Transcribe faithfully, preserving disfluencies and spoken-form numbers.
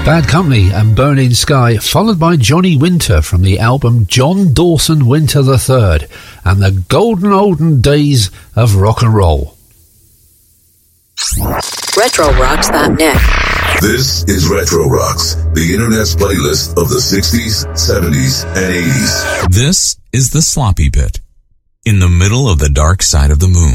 Bad Company and Burning Sky, followed by Johnny Winter from the album John Dawson Winter the Third and the golden olden days of rock and roll. retro rocks dot net. This is Retro Rocks, the internet's playlist of the sixties, seventies, and eighties. This is the Sloppy Bit, in the middle of the dark side of the moon.